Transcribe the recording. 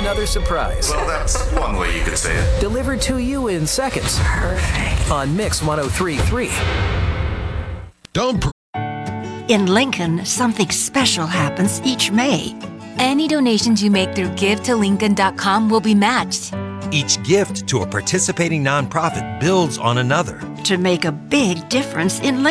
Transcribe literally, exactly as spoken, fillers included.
another surprise. Well, that's one way you could say it. Delivered to you in seconds. Perfect. On Mix one oh three point three. Don't. Pr- In Lincoln, something special happens each May. Any donations you make through give to lincoln dot com will be matched. Each gift to a participating nonprofit builds on another. To make a big difference in Lincoln.